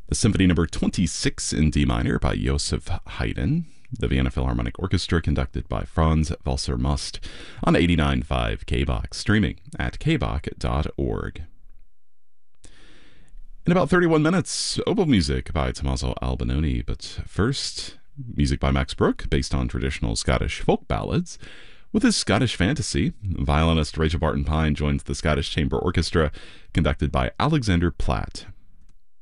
Symphony Number 26 in D minor by Joseph Haydn. The Vienna Philharmonic Orchestra, conducted by Franz Walser Most, on 89.5 KBOX, streaming at kbok.org. In about 31 minutes, oboe music by Tommaso Albinoni, but first, music by Max Bruch, based on traditional Scottish folk ballads. With his Scottish fantasy, violinist Rachel Barton Pine joins the Scottish Chamber Orchestra, conducted by Alexander Platt.